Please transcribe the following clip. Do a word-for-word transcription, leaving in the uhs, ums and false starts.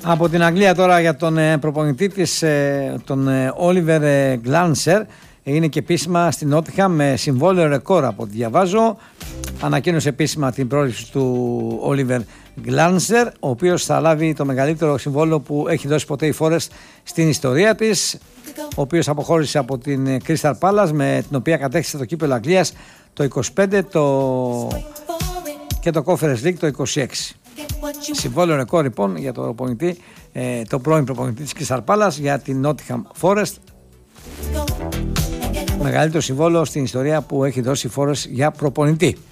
Από την Αγγλία τώρα για τον προπονητή της, τον Oliver Glancer. Είναι και επίσημα στην Νότιχαμ με συμβόλαιο ρεκόρ από ό,τι διαβάζω. Ανακοίνωσε επίσημα την πρόληψη του Oliver Glancer, ο οποίος θα λάβει το μεγαλύτερο συμβόλαιο που έχει δώσει ποτέ η Forest στην ιστορία της, ο οποίος αποχώρησε από την Crystal Palace, με την οποία κατέκτησε το κύπελλο Αγγλίας το είκοσι πέντε το... και το Conference League το είκοσι έξι. Συμβόλαιο ρεκόρ λοιπόν για το, προπονητή, ε, το πρώην προπονητή της Crystal Palace για την Nottingham Forest. Μεγαλύτερο συμβόλαιο στην ιστορία που έχει δώσει η Forest για προπονητή.